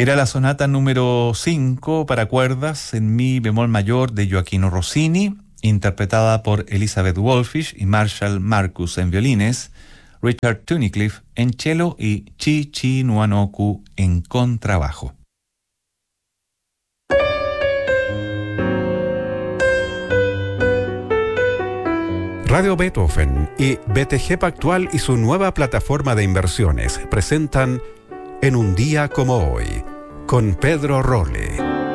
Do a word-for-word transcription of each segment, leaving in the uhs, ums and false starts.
Era la sonata número cinco para cuerdas en mi bemol mayor de Gioachino Rossini, interpretada por Elizabeth Wolfish y Marshall Marcus en violines, Richard Tunnicliffe en cello y Chi Chi Nuanoku en contrabajo. Radio Beethoven y B T G Pactual y su nueva plataforma de inversiones presentan En un día como hoy, con Pedro Rolle.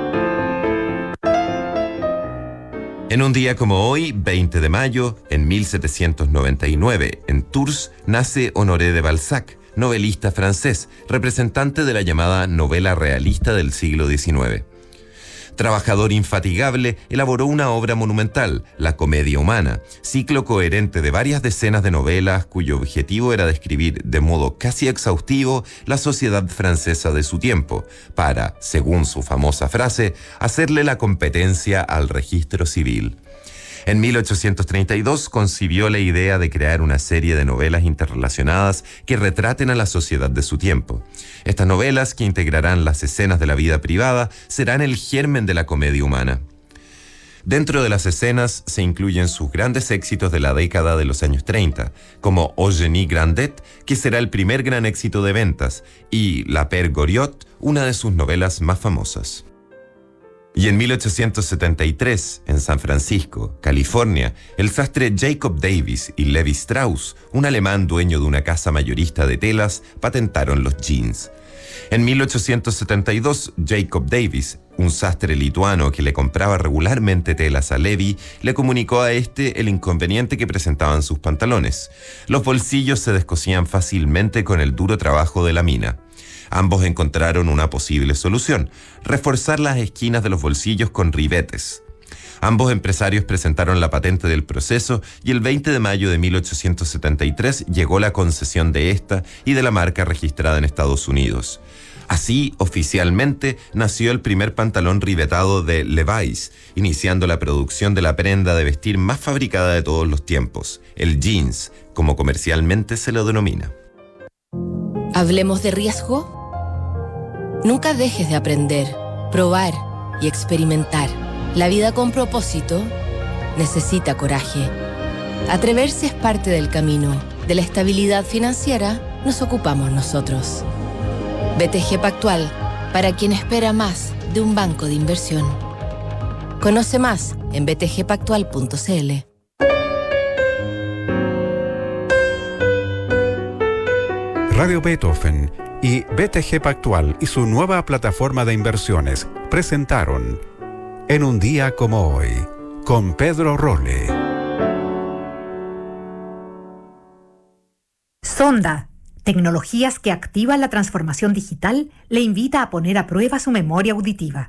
En un día como hoy, veinte de mayo, en mil setecientos noventa y nueve, en Tours, nace Honoré de Balzac, novelista francés, representante de la llamada novela realista del siglo diecinueve. Trabajador infatigable, elaboró una obra monumental, La Comedia Humana, ciclo coherente de varias decenas de novelas cuyo objetivo era describir de modo casi exhaustivo la sociedad francesa de su tiempo, para, según su famosa frase, hacerle la competencia al registro civil. En mil ochocientos treinta y dos concibió la idea de crear una serie de novelas interrelacionadas que retraten a la sociedad de su tiempo. Estas novelas, que integrarán las escenas de la vida privada, serán el germen de la comedia humana. Dentro de las escenas se incluyen sus grandes éxitos de la década de los años treinta, como Eugénie Grandet, que será el primer gran éxito de ventas, y La Père Goriot, una de sus novelas más famosas. Y en mil ochocientos setenta y tres, en San Francisco, California, el sastre Jacob Davis y Levi Strauss, un alemán dueño de una casa mayorista de telas, patentaron los jeans. En mil ochocientos setenta y dos, Jacob Davis, un sastre lituano que le compraba regularmente telas a Levi, le comunicó a este el inconveniente que presentaban sus pantalones. Los bolsillos se descosían fácilmente con el duro trabajo de la mina. Ambos encontraron una posible solución: reforzar las esquinas de los bolsillos con ribetes. Ambos empresarios presentaron la patente del proceso y el veinte de mayo de mil ochocientos setenta y tres llegó la concesión de esta y de la marca registrada en Estados Unidos. Así, oficialmente, nació el primer pantalón ribetado de Levi's, iniciando la producción de la prenda de vestir más fabricada de todos los tiempos, el jeans, como comercialmente se lo denomina. ¿Hablemos de riesgo? Nunca dejes de aprender, probar y experimentar. La vida con propósito necesita coraje. Atreverse es parte del camino. De la estabilidad financiera nos ocupamos nosotros. B T G Pactual, para quien espera más de un banco de inversión. Conoce más en b t g pactual punto c l. Radio Beethoven y B T G Pactual y su nueva plataforma de inversiones presentaron En un día como hoy, con Pedro Rolle. Sonda, tecnologías que activan la transformación digital, le invita a poner a prueba su memoria auditiva.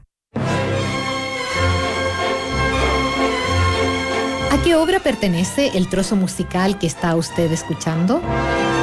¿A qué obra pertenece el trozo musical que está usted escuchando?